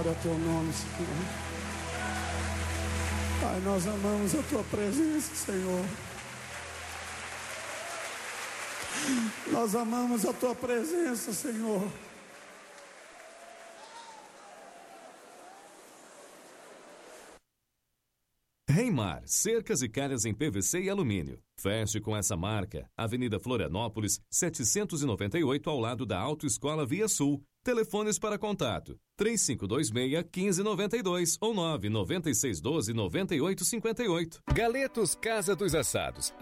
Glória ao teu nome, Senhor. Pai, nós amamos a tua presença, Senhor. Nós amamos a tua presença, Senhor. Reimar, cercas e calhas em PVC e alumínio. Feche com essa marca. Avenida Florianópolis, 798, ao lado da Autoescola Via Sul. Telefones para contato: 3526-1592 ou 99612-9858. Galetos Casa dos Assados.